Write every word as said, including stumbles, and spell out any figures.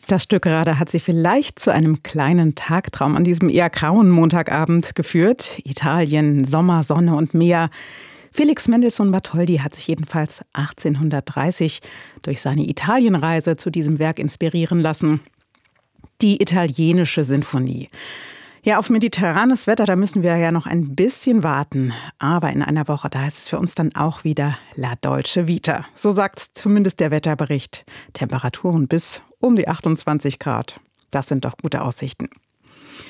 Das Stück gerade hat Sie vielleicht zu einem kleinen Tagtraum an diesem eher grauen Montagabend geführt. Italien, Sommer, Sonne und Meer. Felix Mendelssohn Bartholdy hat sich jedenfalls achtzehnhundertdreißig durch seine Italienreise zu diesem Werk inspirieren lassen. Die italienische Sinfonie. Ja, auf mediterranes Wetter, da müssen wir ja noch ein bisschen warten. Aber in einer Woche, da heißt es für uns dann auch wieder La Dolce Vita. So sagt zumindest der Wetterbericht. Temperaturen bis um die achtundzwanzig Grad. Das sind doch gute Aussichten.